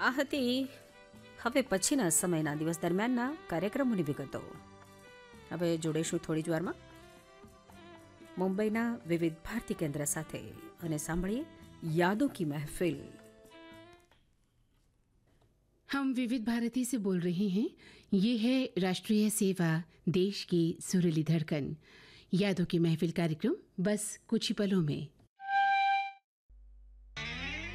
આ હતી હવે પછીના સમયના દિવસ દરમિયાનના કાર્યક્રમોની વિગતો. હવે જોડેશું થોડી જ વારમાં મુંબઈના વિવિધ ભારતી કેન્દ્ર સાથે અને સાંભળીએ यादों की महफिल. हम विविध भारती से बोल रहे हैं. ये है राष्ट्रीय सेवा, देश की सुरीली धड़कन. यादों की महफिल कार्यक्रम बस कुछ ही पलों में.